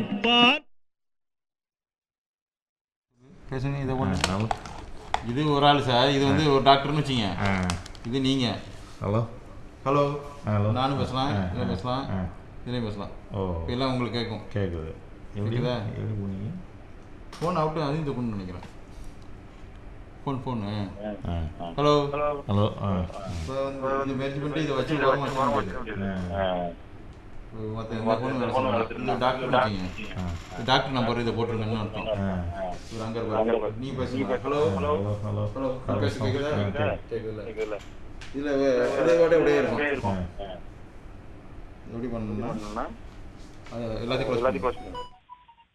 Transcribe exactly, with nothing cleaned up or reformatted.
பேசுங்க இதை ஒன்று இது ஒரு ஆள் சார் இது வந்து ஒரு டாக்டர்னு வச்சிங்க இது நீங்கள் ஹலோ ஹலோ ஹலோ நானும் பேசலாம் இதில் பேசலாம் இதுலேயும் பேசலாம் ஓ இப்போ எல்லாம் உங்களுக்கு கேட்கும் கேட்குது கேட்குதா எப்படி போனீங்க ஃபோன் அவுட்டு அதையும் தூக்கணும்னு நினைக்கிறேன் ஃபோன் ஃபோனு ஹலோ ஹலோ இப்போ வந்து இது மெர்ஜ் பண்ணிட்டு இதை வச்சு வர மாட்டேன் மற்ற எந்த ஃபோனும் வேலை செய்யலாம் இந்த டாக்டர் வச்சிங்க டாக்டர் நம்பர் இதை போட்டிருக்கேன்னு அர்த்தம் இவர் அங்கே இருப்பார் நீ பேசுங்க ஹலோ ஹலோ ஹலோ ஹலோ பேச கேட்குதா கேட்குதுல்ல இதில் இதே வாட்டே அப்படியே இருக்கும் எப்படி பண்ணணும்னா எல்லாத்தையும் க்ளோஸ்